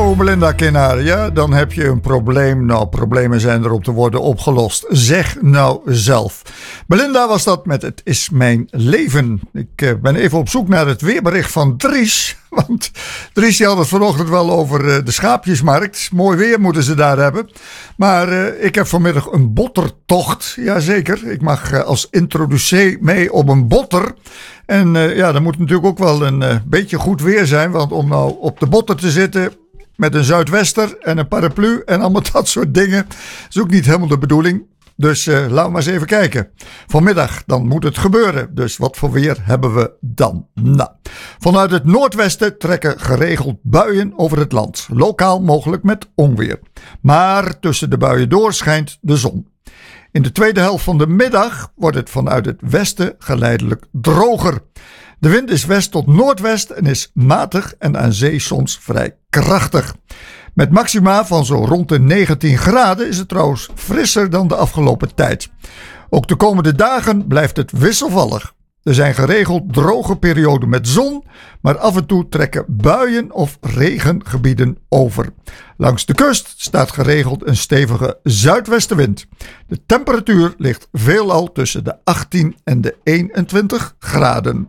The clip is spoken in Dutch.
Zo, Belinda Kinnaar, ja, dan heb je een probleem. Nou, problemen zijn er om te worden opgelost. Zeg nou zelf. Belinda was dat met Het is mijn leven. Ik ben even op zoek naar het weerbericht van Dries. Want Dries die had het vanochtend wel over de schaapjesmarkt. Mooi weer moeten ze daar hebben. Maar ik heb vanmiddag een bottertocht. Jazeker, ik mag als introducee mee op een botter. En ja, dan moet natuurlijk ook wel een beetje goed weer zijn. Want om nou op de botter te zitten met een zuidwester en een paraplu en allemaal dat soort dingen, is ook niet helemaal de bedoeling. Dus laten we maar eens even kijken. Vanmiddag, dan moet het gebeuren. Dus wat voor weer hebben we dan? Nou, vanuit het noordwesten trekken geregeld buien over het land. Lokaal mogelijk met onweer. Maar tussen de buien door schijnt de zon. In de tweede helft van de middag wordt het vanuit het westen geleidelijk droger. De wind is west tot noordwest en is matig en aan zee soms vrij krachtig. Met maxima van zo rond de 19 graden is het trouwens frisser dan de afgelopen tijd. Ook de komende dagen blijft het wisselvallig. Er zijn geregeld droge perioden met zon, maar af en toe trekken buien of regengebieden over. Langs de kust staat geregeld een stevige zuidwestenwind. De temperatuur ligt veelal tussen de 18 en de 21 graden.